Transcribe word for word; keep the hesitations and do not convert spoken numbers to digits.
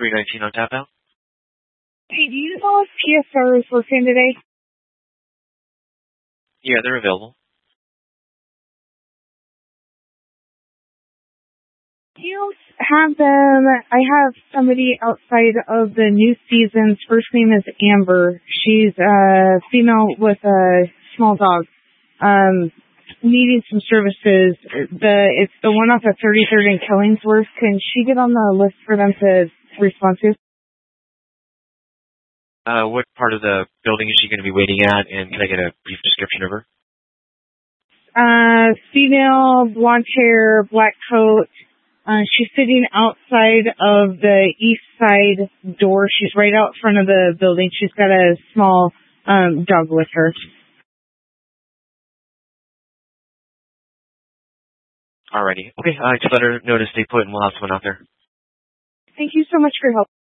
three nineteen on tap now. Hey, do you know if P S R is working today? Yeah, they're available. Do you have them? I have somebody outside of the new season's first name is Amber. She's a female with a small dog. Um, needing some services. The It's the one off of thirty-third and Killingsworth. Can she get on the list for them to respond to? Uh, what part of the building is she going to be waiting at, and can I get a brief description of her? Uh, female, blonde hair, black coat. Uh, she's sitting outside of the east side door. She's right out front of the building. She's got a small um, dog with her. Alrighty. Okay, I just let her know to stay put, and we'll have someone out there. Thank you so much for your help.